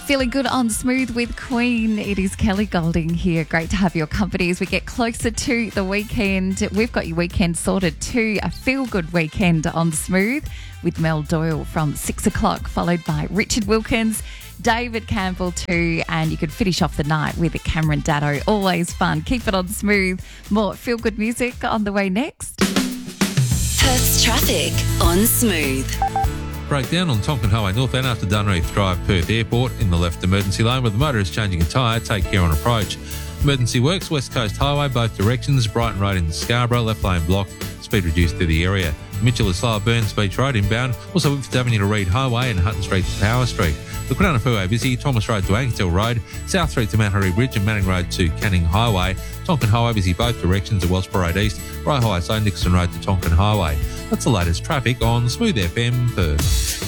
Feeling good on Smooth with Queen. It is Kelly Golding here. Great to have your company as we get closer to the weekend. We've got your weekend sorted too. A feel-good weekend on Smooth with Mel Doyle from 6 o'clock, followed by Richard Wilkins, David Campbell too, and you could finish off the night with Cameron Datto. Always fun. Keep it on Smooth. More feel-good music on the way next. Perth's traffic on Smooth. Breakdown on Tonkin Highway northbound after Dunreath Drive, Perth Airport in the left emergency lane where the motor is changing a tyre. Take care on approach. Emergency works, West Coast Highway, both directions. Brighton Road in Scarborough, left lane blocked. Speed reduced through the area. Mitchell is slow at Burns Beach Road inbound. Also Fifth Avenue to Reed Highway and Hutton Street to Power Street. The Kwinana Freeway busy. Thomas Road to Ankershill Road. South Street to Mount Harry Bridge and Manning Road to Canning Highway. Tonkin Highway busy both directions at Wellsborough Road East. Rye Highway, so Nixon Road to Tonkin Highway. That's the latest traffic on Smooth FM Perth.